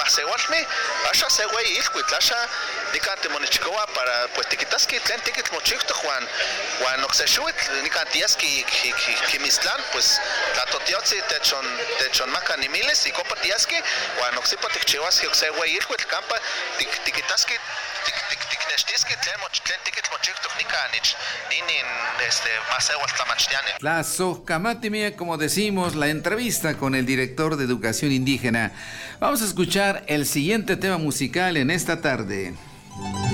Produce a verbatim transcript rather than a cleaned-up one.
mahsewalme asha seway ilkwit asha nikante monichikoa para pues tikitaski tlen tikit mochikto Juan Juan oxeshuit nikantiaski kimistlan pues tlatotiotzi techon techon makanimiles y compatiaski Juan oxipo tikchiwaski oxeway ilkwit campa tikitaski tikneshtiski tlen moch tlen tikit mochikto nikanich ninin este mahsewal tlamachtiane. La Sohcamatimia, como decimos, la entrevista con el director de Educación Indígena. Vamos a escuchar el siguiente tema musical en esta tarde.